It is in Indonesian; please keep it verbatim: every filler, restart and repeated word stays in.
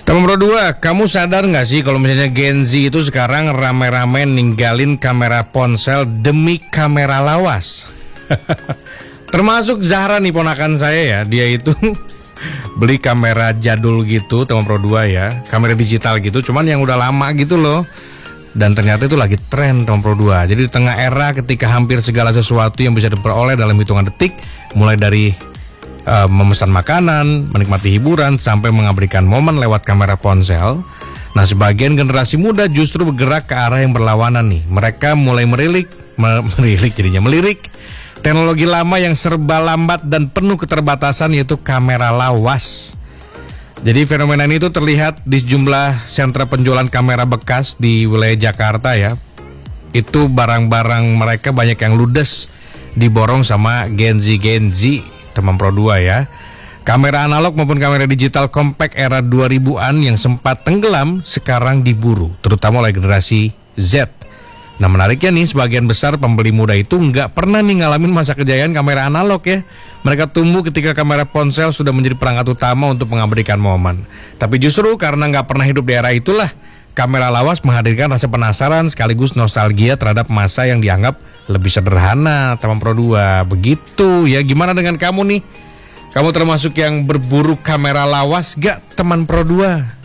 Teman Pro dua, kamu sadar nggak sih kalau misalnya Gen Z itu sekarang rame-rame ninggalin kamera ponsel demi kamera lawas? Termasuk Zahra nih, ponakan saya ya. Dia itu beli kamera jadul gitu, teman Pro dua ya, kamera digital gitu, cuman yang udah lama gitu loh. Dan ternyata itu lagi tren, teman Pro dua. Jadi di tengah era ketika hampir segala sesuatu yang bisa diperoleh dalam hitungan detik, mulai dari uh, memesan makanan, menikmati hiburan, sampai mengabadikan momen lewat kamera ponsel. Nah, sebagian generasi muda justru bergerak ke arah yang berlawanan nih. Mereka mulai merilik, merilik jadinya melirik teknologi lama yang serba lambat dan penuh keterbatasan, yaitu kamera lawas. Jadi fenomena ini tuh terlihat di sejumlah sentra penjualan kamera bekas di wilayah Jakarta ya. Itu barang-barang mereka banyak yang ludes, diborong sama Gen Z Gen Z, teman Pro dua ya. Kamera analog maupun kamera digital compact era dua ribuan yang sempat tenggelam sekarang diburu, terutama oleh generasi Z. Nah, menariknya nih, sebagian besar pembeli muda itu nggak pernah nih ngalamin masa kejayaan kamera analog ya. Mereka tumbuh ketika kamera ponsel sudah menjadi perangkat utama untuk mengabadikan momen. Tapi justru karena nggak pernah hidup di era itulah, kamera lawas menghadirkan rasa penasaran sekaligus nostalgia terhadap masa yang dianggap lebih sederhana, teman Pro dua. Begitu ya, gimana dengan kamu nih? Kamu termasuk yang berburu kamera lawas gak, teman Pro dua?